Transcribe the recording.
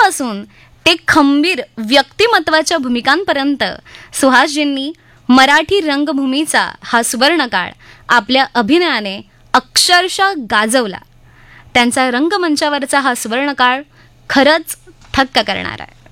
भूमिकांपासून ते खंबीर व्यक्तिमत्वाच्या भूमिकांपर्यंत सुहासजींनी मराठी रंगभूमीचा हा सुवर्णकाळ आपल्या अभिनयाने अक्षरशः गाजवला. त्यांचा रंगमंचावरचा हा सुवर्णकाळ खरंच थक्क करणार आहे.